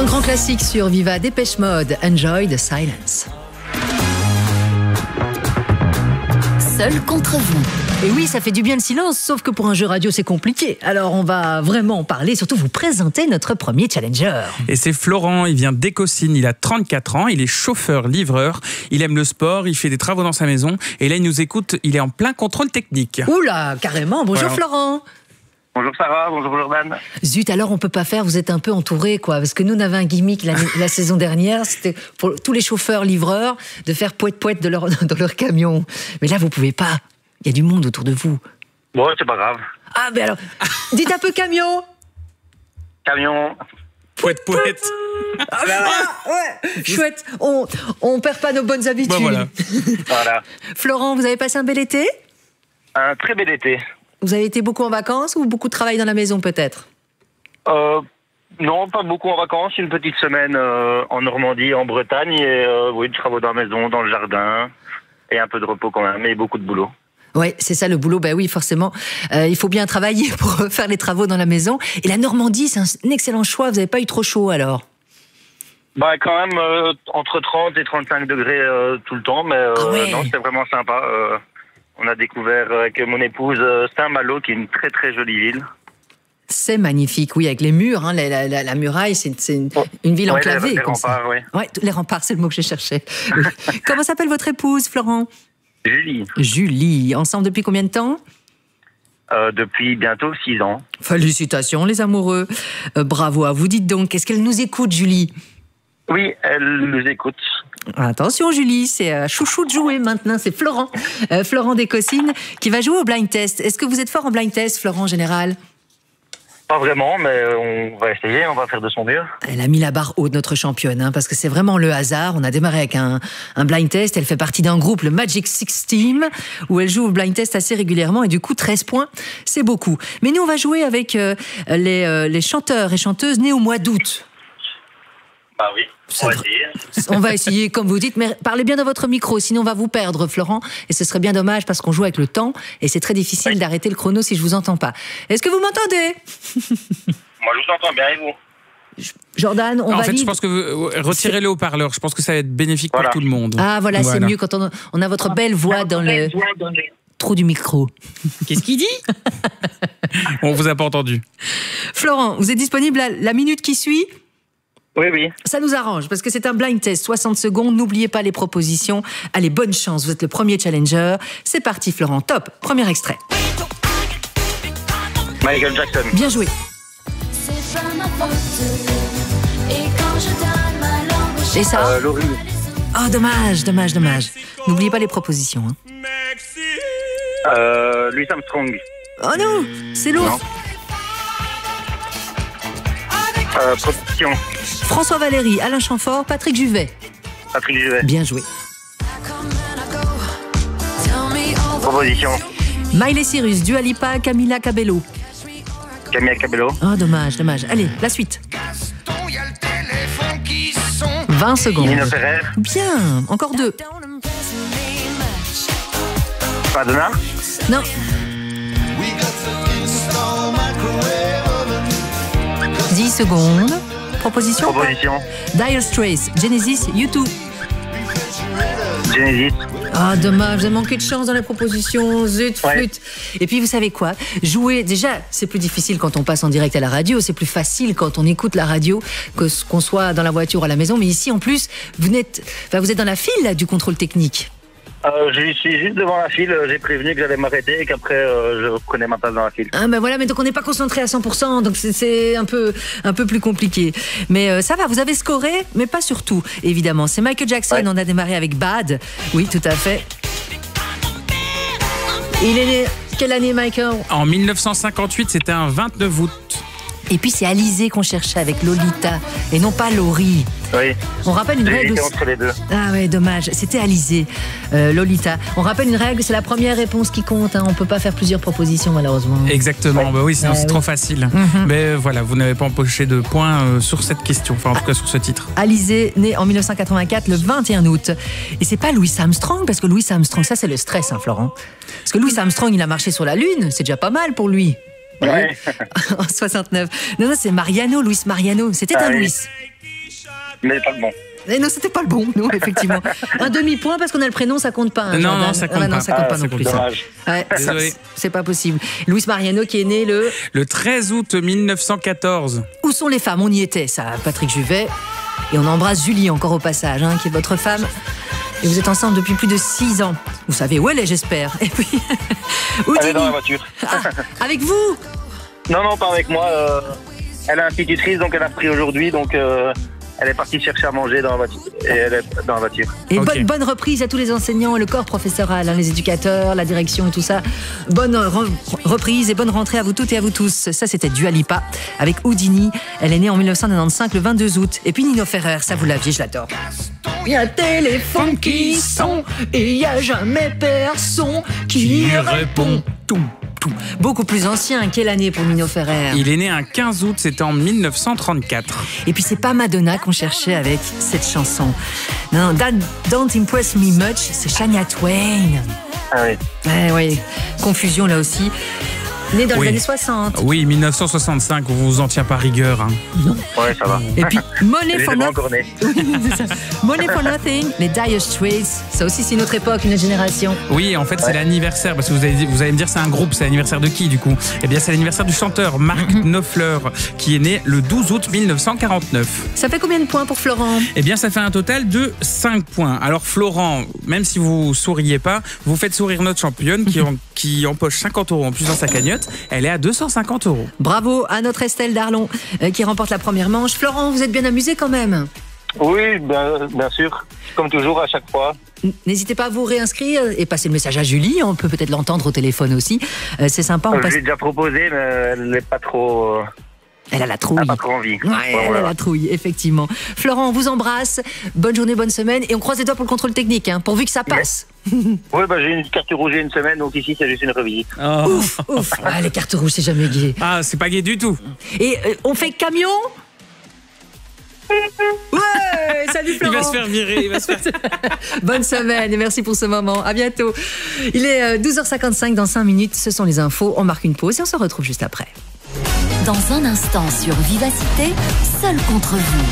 Un grand classique sur Viva, Dépêche Mode, Enjoy the Silence. Seul contre vous. Et oui, ça fait du bien le silence, sauf que pour un jeu radio, c'est compliqué. Alors, on va vraiment en parler, surtout vous présenter notre premier challenger. Et c'est Florent, il vient d'Écosine, il a 34 ans, il est chauffeur-livreur, il aime le sport, il fait des travaux dans sa maison, et là, il nous écoute, il est en plein contrôle technique. Oula, carrément. Bonjour Voilà. Florent. Bonjour Sarah, bonjour Jordan. Zut, alors on peut pas faire, vous êtes un peu entouré, quoi. Parce que nous, on avait un gimmick la saison dernière, c'était pour tous les chauffeurs-livreurs de faire poète-poète dans leur camion. Mais là, vous pouvez pas. Il y a du monde autour de vous. Bon, c'est pas grave. Ah, mais alors, dites un peu camion. Camion. Poète. Ouais, chouette. On perd pas nos bonnes habitudes. Bah voilà. Voilà. Florent, vous avez passé un bel été? Un très bel été. Vous avez été beaucoup en vacances ou beaucoup de travail dans la maison, peut-être? Non, pas beaucoup en vacances. Une petite semaine en Normandie, en Bretagne. Et oui, des travaux dans la maison, dans le jardin. Et un peu de repos quand même, et beaucoup de boulot. Oui, c'est ça le boulot. Ben oui, forcément, il faut bien travailler pour faire les travaux dans la maison. Et la Normandie, c'est un excellent choix. Vous n'avez pas eu trop chaud alors? Bah quand même entre 30 et 35 degrés tout le temps. Mais ouais. non, c'était vraiment sympa. On a découvert avec mon épouse Saint-Malo, qui est une très très jolie ville. C'est magnifique, oui, avec les murs, hein, la muraille, c'est une ville enclavée. Les comme ça. remparts, oui. Ouais, les remparts, c'est le mot que je cherchais. Oui. Comment s'appelle votre épouse, Florent? Julie. Julie. Ensemble depuis combien de temps? Depuis bientôt 6 ans. Félicitations, les amoureux. Bravo à vous. Dites donc, est-ce qu'elle nous écoute, Julie? Oui, elle nous écoute. Attention, Julie, c'est chouchou de jouer maintenant. C'est Florent. Florent d'Écosine qui va jouer au blind test. Est-ce que vous êtes fort en blind test, Florent, en général? Pas vraiment, mais on va essayer, on va faire de son mieux. Elle a mis la barre haute, notre championne, hein, parce que c'est vraiment le hasard. On a démarré avec un blind test. Elle fait partie d'un groupe, le Magic Six Team, où elle joue au blind test assez régulièrement. Et du coup, 13 points, c'est beaucoup. Mais nous, on va jouer avec les chanteurs et chanteuses nés au mois d'août. Bah oui, on va essayer. On va essayer, comme vous dites, mais parlez bien dans votre micro, sinon on va vous perdre, Florent. Et ce serait bien dommage parce qu'on joue avec le temps et c'est très difficile d'arrêter le chrono si je vous entends pas. Est-ce que vous m'entendez? Moi, je vous entends bien, et vous? Jordan, on En valide. fait, je pense que retirez le haut-parleur. Je pense que ça va être bénéfique Voilà. pour tout le monde. Ah voilà, c'est mieux quand on a votre belle voix dans le trou du micro. Qu'est-ce qu'il dit? On vous a pas entendu. Florent, vous êtes disponible à la minute qui suit? Oui, oui. Ça nous arrange parce que c'est un blind test, 60 secondes. N'oubliez pas les propositions. Allez, bonne chance, vous êtes le premier challenger. C'est parti, Florent. Top. Premier extrait. Michael Jackson. Bien joué. C'est pas ma faute. Et quand je donne ma langue au Et ça? Laurie. Oh, dommage. N'oubliez pas les propositions. Hein. Louis Armstrong. Oh non, c'est lourd. Non. Proposition. François Valéry, Alain Chamfort, Patrick Juvet. Patrick Juvet. Bien joué. Proposition. Miley Cyrus, Dua Lipa, Camila Cabello. Camilla Cabello. Oh, dommage. Allez, la suite. 20 secondes. Nino Ferrer. Bien, encore 2. Madonna. Non. 10 secondes. Proposition. Dire Straits, Genesis, U2. Genesis. Ah, dommage, vous avez manqué de chance dans la proposition. Zut, flûte. Et puis, vous savez quoi? Jouer, déjà, c'est plus difficile quand on passe en direct à la radio. C'est plus facile quand on écoute la radio qu'on soit dans la voiture ou à la maison. Mais ici, en plus, vous êtes dans la file là, du contrôle technique. Je suis juste devant la file. J'ai prévenu que j'allais m'arrêter et qu'après, je prenais ma place dans la file. Ah, ben voilà, mais donc on n'est pas concentré à 100%. Donc c'est un peu plus compliqué. Mais ça va, vous avez scoré, mais pas sur tout, évidemment. C'est Michael Jackson, on a démarré avec Bad. Oui, tout à fait. Il est né quelle année, Michael? En 1958, c'était un 29 août. Et puis c'est Alizé qu'on cherchait avec Lolita et non pas Laurie. Oui. On rappelle une règle aussi. Entre les deux. Ah ouais, dommage. C'était Alizé, Lolita. On rappelle une règle, c'est la première réponse qui compte. Hein. On peut pas faire plusieurs propositions malheureusement. Exactement. Bah oui, sinon c'est trop facile. Mais voilà, vous n'avez pas empoché de points sur cette question. Enfin, en tout cas sur ce titre. Alizé, né en 1984, le 21 août. Et c'est pas Louis Armstrong, parce que Louis Armstrong, ça c'est le stress, hein, Florent. Parce que Louis Armstrong, il a marché sur la Lune. C'est déjà pas mal pour lui. Ouais. En 69. Non, c'est Mariano, Luis Mariano. C'était un oui. Louis. Mais pas le bon. Et non, c'était pas le bon, nous, effectivement. Un demi-point parce qu'on a le prénom, ça compte pas. Hein, Non, Jordan. non, ça compte non, pas. ça compte pas Ah, non c'est plus. Ça. dommage. Ouais, Désolé. c'est pas possible. Luis Mariano qui est né le... Le 13 août 1914. Où sont les femmes? On y était, ça, Patrick Juvet. Et on embrasse Julie encore au passage, hein, qui est votre femme. Et vous êtes ensemble depuis plus de 6 ans. Vous savez où elle est, j'espère. Et puis, Elle est Houdini. dans la voiture. Ah, avec vous? Non, pas avec moi. Elle a institutrice, donc elle a repris aujourd'hui. Donc elle est partie chercher à manger dans la voiture. Et elle est dans la voiture. Et Ok. bonne reprise à tous les enseignants, le corps professoral, hein, les éducateurs, la direction et tout ça. Bonne reprise et bonne rentrée à vous toutes et à vous tous. Ça, c'était Dua Lipa avec Houdini. Elle est née en 1995, le 22 août. Et puis Nino Ferrer, ça vous l'aviez, je l'adore. Il y a téléphone qui sonne et il y a jamais personne qui répond. Tout. Beaucoup plus ancien. Quelle année pour Nino Ferrer? Il est né un 15 août, c'était en 1934. Et puis c'est pas Madonna qu'on cherchait avec cette chanson. Non, That Don't Impress Me Much, c'est Shania Twain. Ah oui. Ouais, confusion là aussi. Né dans les Oui. années 60. Oui, 1965, on vous en tient pas rigueur. Hein. Ouais, ça va. Et puis Money Elle for est pas Nothing. encore née. Money for Nothing, les Dire Straits. Ça aussi, c'est une autre époque, une génération. Oui, en fait, c'est l'anniversaire, parce que vous allez me dire, c'est un groupe, c'est l'anniversaire de qui, du coup? Eh bien, c'est l'anniversaire du chanteur Mark Knopfler, qui est né le 12 août 1949. Ça fait combien de points pour Florent? Eh bien, ça fait un total de 5 points. Alors, Florent, même si vous souriez pas, vous faites sourire notre championne qui empoche 50 € en plus dans sa cagnotte. Elle est à 250 €. Bravo à notre Estelle Darlon qui remporte la première manche. Florent, vous êtes bien amusé quand même? Oui, bien sûr. Comme toujours, à chaque fois. N'hésitez pas à vous réinscrire et passer le message à Julie. On peut peut-être l'entendre au téléphone aussi. C'est sympa. On Je passe... l'ai déjà proposé, mais elle n'est pas trop... Elle a la trouille. Elle n'a pas trop envie. Ouais, elle a voilà. la trouille, effectivement. Florent, on vous embrasse. Bonne journée, bonne semaine. Et on croise les doigts pour le contrôle technique, hein, pourvu que ça passe. Oui, j'ai une carte rouge il y a une semaine, donc ici, c'est juste une revisite. Ouf. Ah, les cartes rouges, c'est jamais gai. Ah, c'est pas gai du tout. Et on fait camion? Ouais, salut Il Florent. va se faire virer, il va se faire... Bonne semaine et merci pour ce moment. À bientôt. Il est 12h55 dans 5 minutes. Ce sont les infos. On marque une pause et on se retrouve juste après. Dans un instant sur Vivacité, seul contre vous.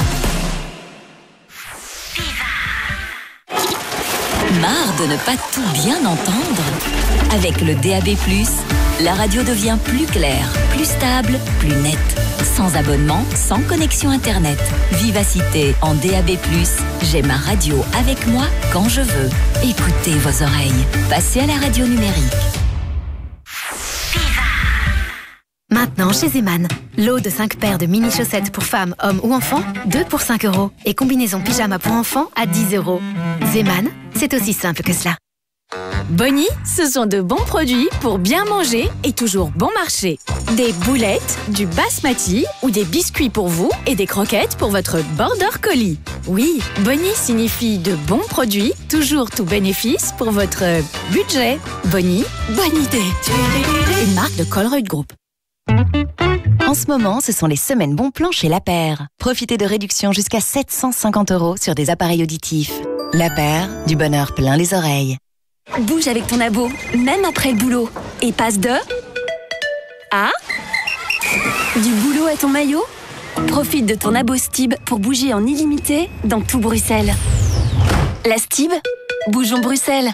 Marre de ne pas tout bien entendre? Avec le DAB+, la radio devient plus claire, plus stable, plus nette. Sans abonnement, sans connexion Internet. Vivacité en DAB+, j'ai ma radio avec moi quand je veux. Écoutez vos oreilles. Passez à la radio numérique. Maintenant chez Zeman, lot de 5 paires de mini chaussettes pour femmes, hommes ou enfants, 2 pour 5 € et combinaison pyjama pour enfants à 10 €. Zeman, c'est aussi simple que cela. Bonnie, ce sont de bons produits pour bien manger et toujours bon marché. Des boulettes, du basmati ou des biscuits pour vous et des croquettes pour votre border collie. Oui, Bonnie signifie de bons produits, toujours tout bénéfice pour votre budget. Bonnie, bonne idée. Une marque de Colruyt Group. En ce moment, ce sont les semaines bons plans chez La Paire. Profitez de réductions jusqu'à 750 € sur des appareils auditifs. La Paire, du bonheur plein les oreilles. Bouge avec ton abo, même après le boulot. Et passe de... à... du boulot à ton maillot. Profite de ton abo Stib pour bouger en illimité dans tout Bruxelles. La Stib, bougeons Bruxelles.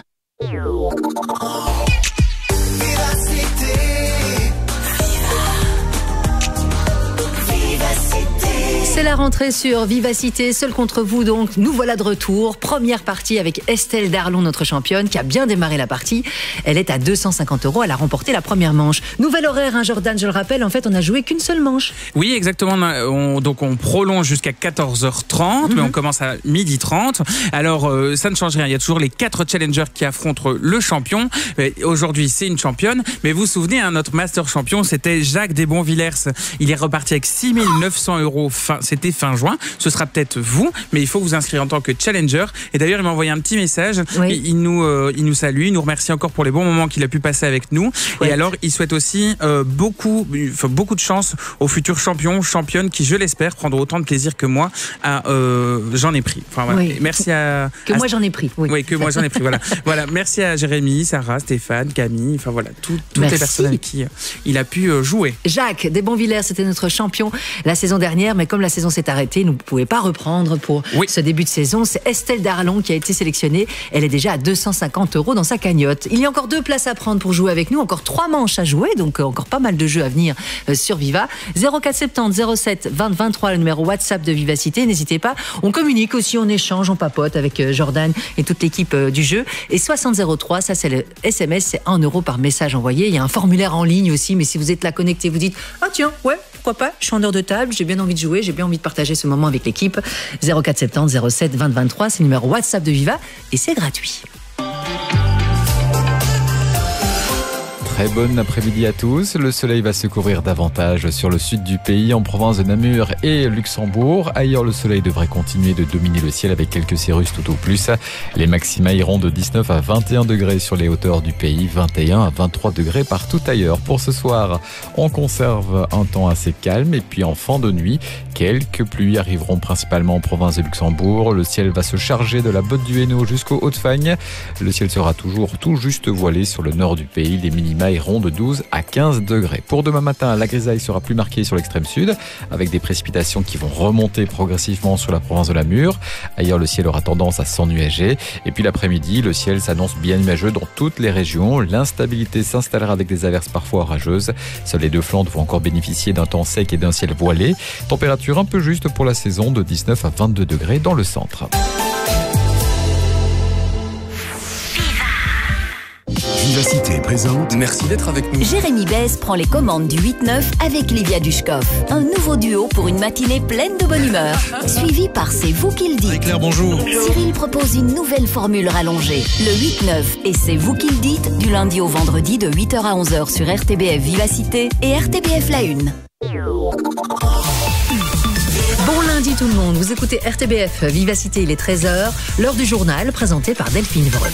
C'est la rentrée sur Vivacité, seul contre vous donc. Nous voilà de retour. Première partie avec Estelle Darlon, notre championne, qui a bien démarré la partie. Elle est à 250 €. Elle a remporté la première manche. Nouvel horaire, hein, Jordan, je le rappelle. En fait, on a joué qu'une seule manche. Oui, exactement. Donc on prolonge jusqu'à 14h30, mais on commence à 12h30. Alors, ça ne change rien. Il y a toujours les 4 challengers qui affrontent le champion. Aujourd'hui, c'est une championne. Mais vous vous souvenez, hein, notre master champion, c'était Jacques Desbonvillers. Il est reparti avec 6 900 € c'était fin juin. Ce sera peut-être vous, mais il faut vous inscrire en tant que challenger. Et d'ailleurs, il m'a envoyé un petit message. Oui. Il nous salue, il nous remercie encore pour les bons moments qu'il a pu passer avec nous. Ouais. Et alors, il souhaite aussi beaucoup de chance aux futurs champions, championnes qui, je l'espère, prendront autant de plaisir que moi. J'en ai pris. Enfin, voilà. Oui. Merci à... Moi, j'en ai pris. Oui, que moi j'en ai pris. Voilà. Merci à Jérémy, Sarah, Stéphane, Camille. Enfin voilà, toutes Merci. les personnes avec qui il a pu jouer. Jacques Desbonvillers, c'était notre champion la saison dernière, mais comme la saison saison s'est arrêtée, nous ne pouvez pas reprendre pour ce début de saison. C'est Estelle Darlon qui a été sélectionnée. Elle est déjà à 250 € dans sa cagnotte. Il y a encore 2 places à prendre pour jouer avec nous, encore 3 manches à jouer, donc encore pas mal de jeux à venir sur Viva. 0470 07 20 23, le numéro WhatsApp de Vivacité. N'hésitez pas. On communique aussi, on échange, on papote avec Jordan et toute l'équipe du jeu. Et 6003, ça c'est le SMS, c'est 1 € par message envoyé. Il y a un formulaire en ligne aussi, mais si vous êtes là connecté, vous dites « Ah tiens, ouais, pourquoi pas, je suis en heure de table, j'ai bien envie de jouer, j'ai bien envie de partager ce moment avec l'équipe. » 0470 07 20 23, c'est le numéro WhatsApp de Viva et c'est gratuit. Très bon après-midi à tous. Le soleil va se couvrir davantage sur le sud du pays, en province de Namur et Luxembourg. Ailleurs, le soleil devrait continuer de dominer le ciel avec quelques cirrus tout au plus. Les maxima iront de 19 à 21 degrés sur les hauteurs du pays, 21 à 23 degrés partout ailleurs. Pour ce soir, on conserve un temps assez calme et puis en fin de nuit, quelques pluies arriveront principalement en province de Luxembourg. Le ciel va se charger de la Botte du Hainaut jusqu'au Haut-de-Fagne. Le ciel sera toujours tout juste voilé sur le nord du pays. Les minima iront de 12 à 15 degrés. Pour demain matin, la grisaille sera plus marquée sur l'extrême sud, avec des précipitations qui vont remonter progressivement sur la province de Namur. Ailleurs, le ciel aura tendance à s'ennuager. Et puis l'après-midi, le ciel s'annonce bien nuageux dans toutes les régions. L'instabilité s'installera avec des averses parfois orageuses. Seuls les 2 flancs vont encore bénéficier d'un temps sec et d'un ciel voilé. Température un peu juste pour la saison, de 19 à 22 degrés dans le centre. Vivacité présente. Merci d'être avec nous. Jérémy Bèze prend les commandes du 8-9 avec Livia Dushkov. Un nouveau duo pour une matinée pleine de bonne humeur. Suivi par C'est vous qui le dites. Claire, bonjour. Cyril propose une nouvelle formule rallongée. Le 8-9 et C'est vous qui le dites, du lundi au vendredi de 8h à 11h sur RTBF Vivacité et RTBF La Une. Bon lundi tout le monde, vous écoutez RTBF Vivacité, il est 13h, l'heure du journal présenté par Delphine Vreux.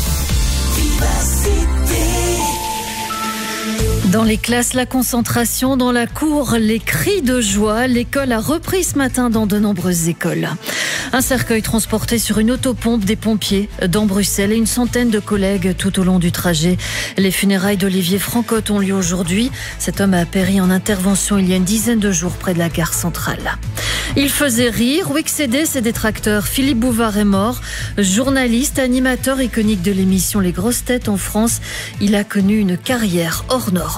Dans les classes, la concentration, dans la cour, les cris de joie. L'école a repris ce matin dans de nombreuses écoles. Un cercueil transporté sur une autopompe des pompiers dans Bruxelles et une centaine de collègues tout au long du trajet. Les funérailles d'Olivier Francotte ont lieu aujourd'hui. Cet homme a péri en intervention il y a une dizaine de jours près de la gare centrale. Il faisait rire ou excéder ses détracteurs. Philippe Bouvard est mort. Journaliste, animateur iconique de l'émission Les Grosses Têtes en France, il a connu une carrière hors norme.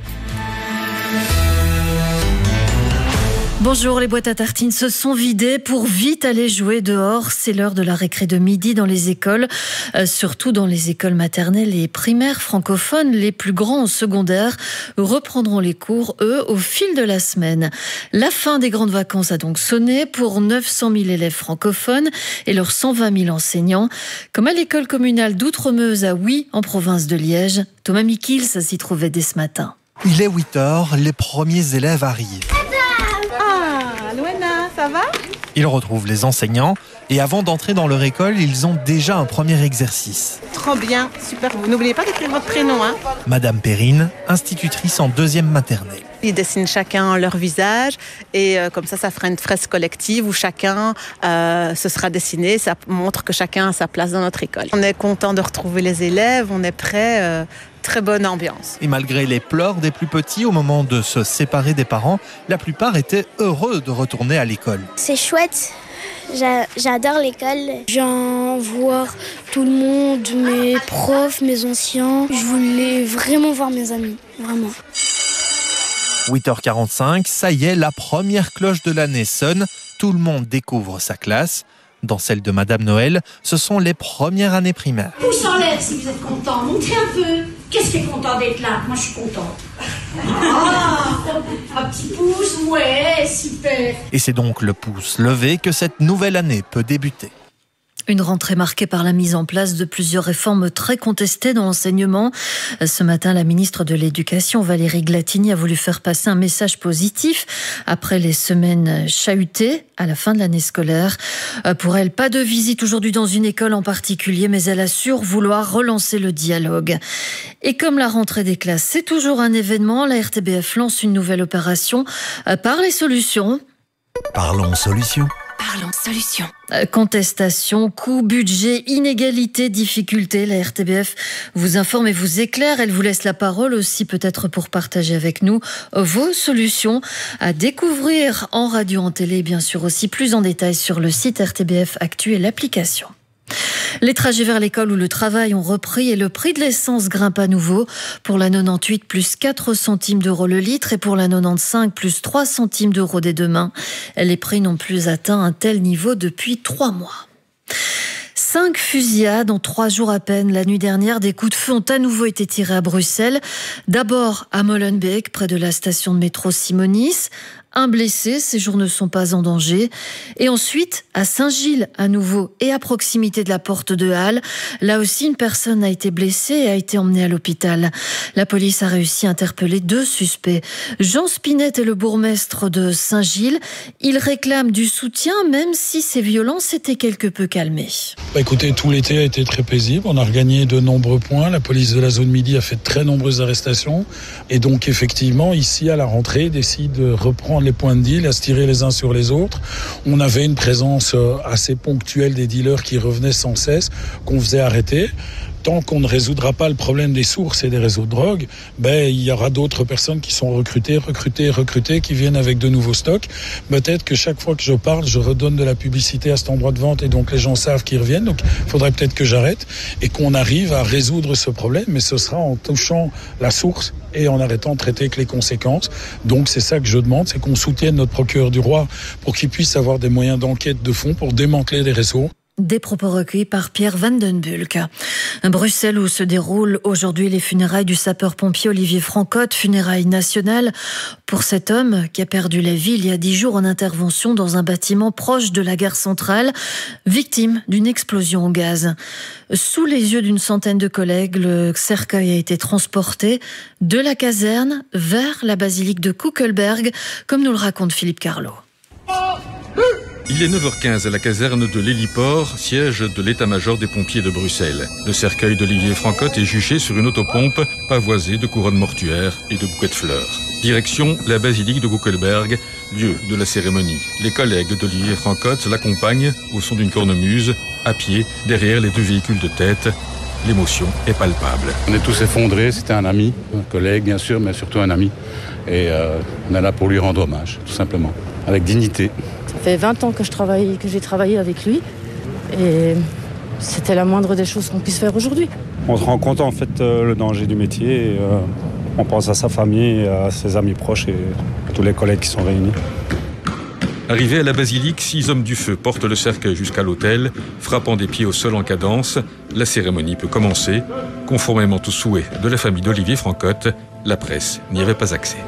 Bonjour, les boîtes à tartines se sont vidées pour vite aller jouer dehors. C'est l'heure de la récré de midi dans les écoles, surtout dans les écoles maternelles et primaires francophones. Les plus grands au secondaire reprendront les cours, eux, au fil de la semaine. La fin des grandes vacances a donc sonné pour 900 000 élèves francophones et leurs 120 000 enseignants. Comme à l'école communale d'Outremeuse à Huy, en province de Liège. Thomas Mikils s'y trouvait dès ce matin. Il est 8h, les premiers élèves arrivent. Luena, ça va? Ils retrouvent les enseignants et avant d'entrer dans leur école, ils ont déjà un premier exercice. Trop bien, super. Vous n'oubliez pas d'écrire votre prénom, hein? Madame Perrine, institutrice en 2e maternelle. Ils dessinent chacun leur visage et comme ça fera une fresque collective où chacun se sera dessiné. Ça montre que chacun a sa place dans notre école. On est content de retrouver les élèves, on est prêts. Très bonne ambiance. Et malgré les pleurs des plus petits au moment de se séparer des parents, la plupart étaient heureux de retourner à l'école. C'est chouette, j'adore l'école. J'en vois tout le monde, mes profs, mes anciens. Je voulais vraiment voir mes amis, vraiment. 8h45, ça y est, la première cloche de l'année sonne. Tout le monde découvre sa classe. Dans celle de Madame Noël, ce sont les premières années primaires. Pouce en l'air si vous êtes content, montrez un peu. Qu'est-ce qui est content d'être là? Moi je suis contente. Ah, un petit pouce, ouais, super. Et c'est donc le pouce levé que cette nouvelle année peut débuter. Une rentrée marquée par la mise en place de plusieurs réformes très contestées dans l'enseignement. Ce matin, la ministre de l'Éducation, Valérie Glatini, a voulu faire passer un message positif après les semaines chahutées à la fin de l'année scolaire. Pour elle, pas de visite aujourd'hui dans une école en particulier, mais elle assure vouloir relancer le dialogue. Et comme la rentrée des classes, c'est toujours un événement, la RTBF lance une nouvelle opération. Parlez Solutions. Parlons Solutions. Parlons solution. Contestation, coût, budget, inégalité, difficultés. La RTBF vous informe et vous éclaire. Elle vous laisse la parole aussi peut-être pour partager avec nous vos solutions à découvrir en radio, en télé, bien sûr aussi plus en détail sur le site RTBF Actu et l'application. Les trajets vers l'école ou le travail ont repris et le prix de l'essence grimpe à nouveau. Pour la 98, plus 4 centimes d'euros le litre et pour la 95, plus 3 centimes d'euros dès demain. Les prix n'ont plus atteint un tel niveau depuis 3 mois. 5 fusillades en 3 jours à peine. La nuit dernière, des coups de feu ont à nouveau été tirés à Bruxelles. D'abord à Molenbeek, près de la station de métro Simonis. Un blessé, ces jours ne sont pas en danger. Et ensuite, à Saint-Gilles, à nouveau, et à proximité de la porte de Halle. Là aussi, une personne a été blessée et a été emmenée à l'hôpital. La police a réussi à interpeller 2 suspects. Jean Spinette est le bourgmestre de Saint-Gilles. Il réclame du soutien, même si ces violences s'étaient quelque peu calmées. Écoutez, tout l'été a été très paisible. On a regagné de nombreux points. La police de la zone midi a fait de très nombreuses arrestations. Et donc, effectivement, ici, à la rentrée, décide de reprendre les points de deal, à se tirer les uns sur les autres. On avait une présence assez ponctuelle des dealers qui revenaient sans cesse, qu'on faisait arrêter. Tant qu'on ne résoudra pas le problème des sources et des réseaux de drogue, il y aura d'autres personnes qui sont recrutées, qui viennent avec de nouveaux stocks. Peut-être que chaque fois que je parle, je redonne de la publicité à cet endroit de vente et donc les gens savent qu'ils reviennent. Donc il faudrait peut-être que j'arrête et qu'on arrive à résoudre ce problème, mais ce sera en touchant la source et en arrêtant de traiter avec les conséquences. Donc c'est ça que je demande, c'est qu'on soutienne notre procureur du roi pour qu'il puisse avoir des moyens d'enquête de fond pour démanteler les réseaux. Des propos recueillis par Pierre Van den Bulck. Bruxelles, où se déroulent aujourd'hui les funérailles du sapeur-pompier Olivier Francotte, funérailles nationales pour cet homme qui a perdu la vie il y a 10 jours en intervention dans un bâtiment proche de la gare centrale, victime d'une explosion au gaz. Sous les yeux d'une centaine de collègues, le cercueil a été transporté de la caserne vers la basilique de Kuckelberg, comme nous le raconte Philippe Carlo. Il est 9h15 à la caserne de l'Héliport, siège de l'état-major des pompiers de Bruxelles. Le cercueil d'Olivier Francotte est juché sur une autopompe pavoisée de couronnes mortuaires et de bouquets de fleurs. Direction la basilique de Kuckelberg, lieu de la cérémonie. Les collègues d'Olivier Francotte l'accompagnent au son d'une cornemuse, à pied, derrière les 2 véhicules de tête. L'émotion est palpable. On est tous effondrés, c'était un ami, un collègue bien sûr, mais surtout un ami. Et on est là pour lui rendre hommage, tout simplement, avec dignité. Ça fait 20 ans que j'ai travaillé avec lui et c'était la moindre des choses qu'on puisse faire aujourd'hui. On se rend compte en fait le danger du métier et on pense à sa famille, à ses amis proches et à tous les collègues qui sont réunis. Arrivés à la basilique, 6 hommes du feu portent le cercueil jusqu'à l'autel, frappant des pieds au sol en cadence. La cérémonie peut commencer. Conformément au souhait de la famille d'Olivier Francotte, la presse n'y avait pas accès.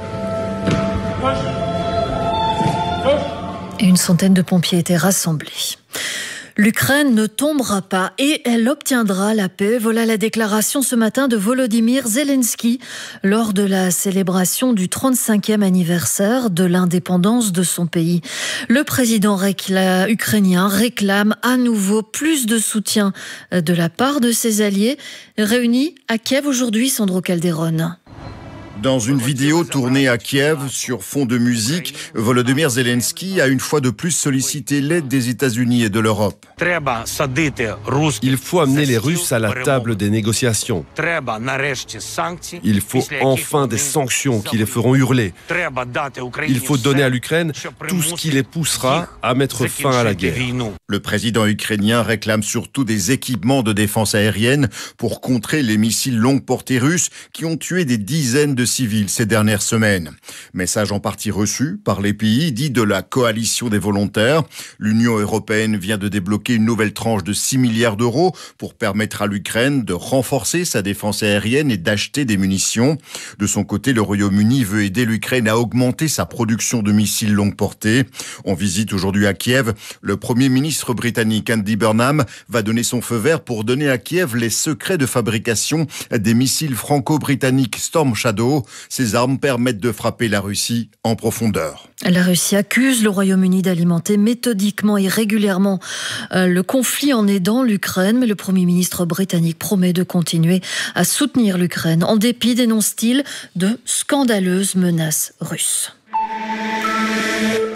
Une centaine de pompiers étaient rassemblés. L'Ukraine ne tombera pas et elle obtiendra la paix. Voilà la déclaration ce matin de Volodymyr Zelensky lors de la célébration du 35e anniversaire de l'indépendance de son pays. Le président ukrainien réclame à nouveau plus de soutien de la part de ses alliés. Réunis à Kiev aujourd'hui, Sandro Calderon. Dans une vidéo tournée à Kiev sur fond de musique, Volodymyr Zelensky a une fois de plus sollicité l'aide des États-Unis et de l'Europe. Il faut amener les Russes à la table des négociations. Il faut enfin des sanctions qui les feront hurler. Il faut donner à l'Ukraine tout ce qui les poussera à mettre fin à la guerre. Le président ukrainien réclame surtout des équipements de défense aérienne pour contrer les missiles longue portée russes qui ont tué des dizaines de civils ces dernières semaines. Message en partie reçu par les pays dits de la coalition des volontaires. L'Union européenne vient de débloquer une nouvelle tranche de 6 milliards d'euros pour permettre à l'Ukraine de renforcer sa défense aérienne et d'acheter des munitions. De son côté, le Royaume-Uni veut aider l'Ukraine à augmenter sa production de missiles longue portée. On visite aujourd'hui à Kiev. Le Premier ministre britannique Andy Burnham va donner son feu vert pour donner à Kiev les secrets de fabrication des missiles franco-britanniques Storm Shadow. Ces armes permettent de frapper la Russie en profondeur. La Russie accuse le Royaume-Uni d'alimenter méthodiquement et régulièrement le conflit en aidant l'Ukraine, mais le Premier ministre britannique promet de continuer à soutenir l'Ukraine en dépit, dénonce-t-il, de scandaleuses menaces russes.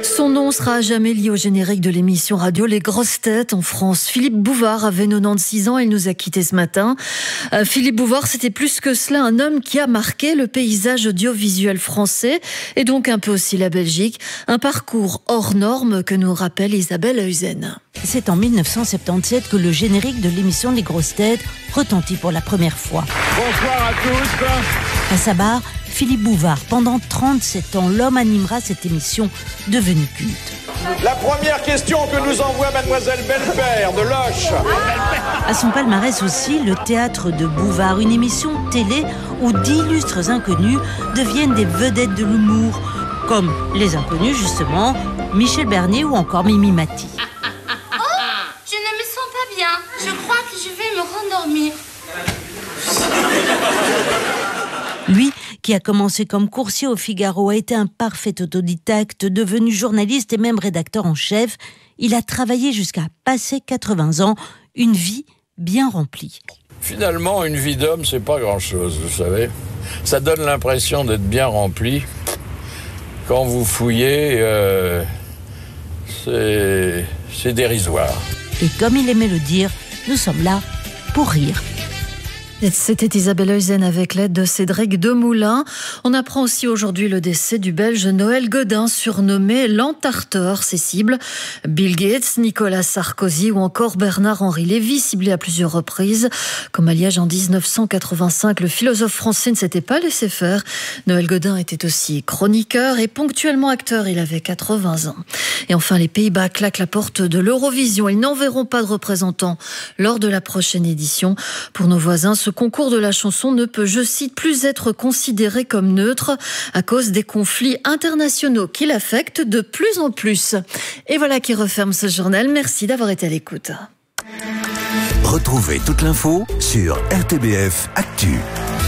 Son nom sera à jamais lié au générique de l'émission radio Les Grosses Têtes en France. Philippe Bouvard avait 96 ans, il nous a quittés ce matin. Philippe Bouvard, c'était plus que cela, un homme qui a marqué le paysage audiovisuel français et donc un peu aussi la Belgique. Un parcours hors norme que nous rappelle Isabelle Heusen. C'est en 1977 que le générique de l'émission Les Grosses Têtes retentit pour la première fois. Bonsoir à tous. À sa barre, Philippe Bouvard. Pendant 37 ans, l'homme animera cette émission devenue culte. La première question que nous envoie Mademoiselle Belpère de Loche. À son palmarès aussi, le théâtre de Bouvard, une émission télé où d'illustres inconnus deviennent des vedettes de l'humour, comme les inconnus justement, Michel Bernier ou encore Mimi Mati. Je ne me sens pas bien. Je crois que je vais me rendormir. Lui, qui a commencé comme coursier au Figaro, a été un parfait autodidacte, devenu journaliste et même rédacteur en chef. Il a travaillé jusqu'à passer 80 ans, une vie bien remplie. Finalement, une vie d'homme, c'est pas grand-chose, vous savez. Ça donne l'impression d'être bien rempli. Quand vous fouillez, c'est dérisoire. Et comme il aimait le dire, nous sommes là pour rire. C'était Isabelle Heusen avec l'aide de Cédric Demoulin. On apprend aussi aujourd'hui le décès du Belge Noël Godin, surnommé l'Entarteur. Ses cibles, Bill Gates, Nicolas Sarkozy ou encore Bernard-Henri Lévy, ciblé à plusieurs reprises. Comme à Liège en 1985, le philosophe français ne s'était pas laissé faire. Noël Godin était aussi chroniqueur et ponctuellement acteur. Il avait 80 ans. Et enfin, les Pays-Bas claquent la porte de l'Eurovision. Ils n'enverront pas de représentants lors de la prochaine édition. Pour nos voisins, ce concours de la chanson ne peut, je cite, plus être considéré comme neutre à cause des conflits internationaux qui l'affectent de plus en plus. Et voilà qui referme ce journal. Merci d'avoir été à l'écoute. Retrouvez toute l'info sur RTBF Actu.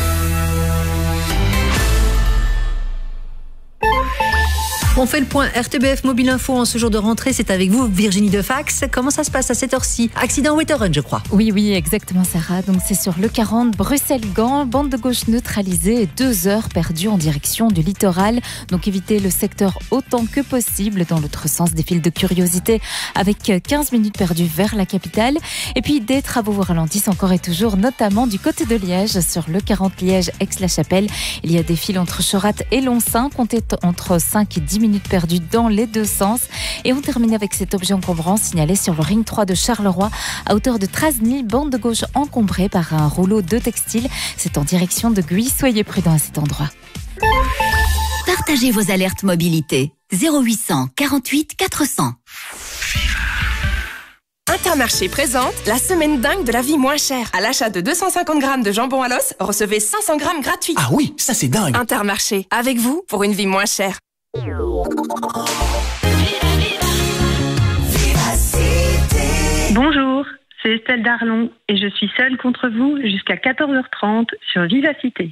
On fait le point RTBF Mobile Info en ce jour de rentrée. C'est avec vous, Virginie Defax. Comment ça se passe à cette heure-ci? Accident Wetteren, je crois. Oui, exactement, Sarah. Donc, c'est sur le 40, Bruxelles-Gand, bande de gauche neutralisée et 2 heures perdues en direction du littoral. Donc, évitez le secteur autant que possible dans l'autre sens des fils de curiosité avec 15 minutes perdues vers la capitale. Et puis, des travaux vous ralentissent encore et toujours, notamment du côté de Liège, sur le 40 Liège-Aix-la-Chapelle. Il y a des fils entre Chorat et Lonsin, comptez entre 5 et 10 minutes perdues dans les deux sens. Et on termine avec cet objet encombrant signalé sur le ring 3 de Charleroi à hauteur de Trasny, bande de gauche encombrée par un rouleau de textile. C'est en direction de Guy. Soyez prudents à cet endroit. Partagez vos alertes mobilité. 0800 48 400. Intermarché présente la semaine dingue de la vie moins chère. À l'achat de 250 grammes de jambon à l'os, recevez 500 grammes gratuits. Ah oui, ça c'est dingue. Intermarché, avec vous pour une vie moins chère. Bonjour, c'est Estelle Darlon et je suis seule contre vous jusqu'à 14h30 sur Vivacité.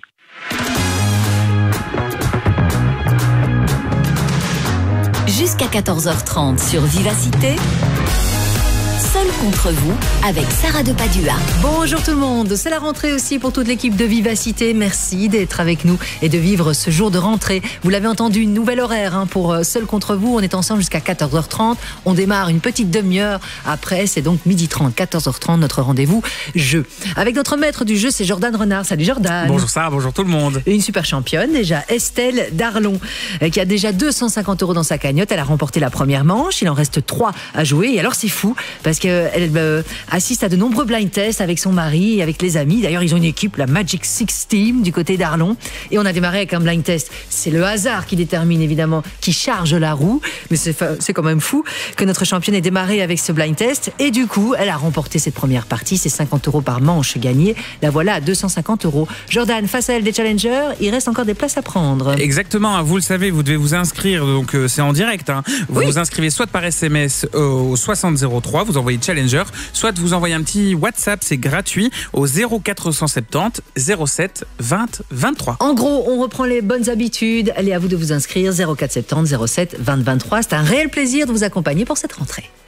Jusqu'à 14h30 sur Vivacité. Seul contre vous avec Sarah de Padua. Bonjour tout le monde, c'est la rentrée aussi pour toute l'équipe de Vivacité. Merci d'être avec nous et de vivre ce jour de rentrée. Vous l'avez entendu, une nouvelle horaire pour Seul contre vous. On est ensemble jusqu'à 14h30. On démarre une petite demi-heure. Après, c'est donc 12h30, 14h30, notre rendez-vous jeu. Avec notre maître du jeu, c'est Jordan Renard. Salut Jordan. Bonjour Sarah, bonjour tout le monde. Une super championne déjà, Estelle Darlon, qui a déjà 250 € dans sa cagnotte. Elle a remporté la première manche. Il en reste 3 à jouer. Et alors c'est fou parce qu'elle assiste à de nombreux blind tests avec son mari et avec les amis. D'ailleurs, ils ont une équipe, la Magic 6 Team du côté d'Arlon. Et on a démarré avec un blind test. C'est le hasard qui détermine évidemment qui charge la roue. Mais c'est quand même fou que notre championne ait démarré avec ce blind test. Et du coup, elle a remporté cette première partie. C'est 50 € par manche gagnée. La voilà à 250 €. Jordan, face à elle des challengers, il reste encore des places à prendre. Exactement. Vous le savez, vous devez vous inscrire. Donc c'est en direct. Vous vous inscrivez soit par SMS au 6003. Vous envoyez Challenger, soit vous envoyez un petit WhatsApp, c'est gratuit, au 0470 07 20 23. En gros, on reprend les bonnes habitudes. Allez, à vous de vous inscrire, 0470 07 20 23. C'est un réel plaisir de vous accompagner pour cette rentrée.